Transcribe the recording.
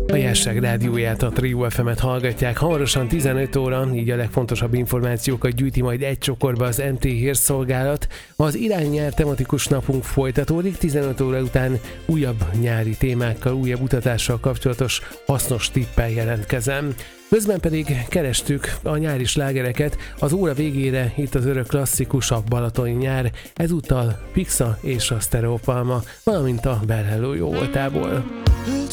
A Jásság rádióját, a Trio FM-et hallgatják. Hamarosan 15 óra, így a legfontosabb információkat gyűjti majd egy csokorba az MT hírszolgálat. Az iránynyár tematikus napunk folytatódik, 15 óra után újabb nyári témákkal, újabb utatással kapcsolatos hasznos tippel jelentkezem. Közben pedig kerestük a nyári slágereket, az óra végére itt az örök klasszikus, a balatoni nyár, ezúttal Pixa és a Stereopalma, valamint a Bell Hello jó voltából.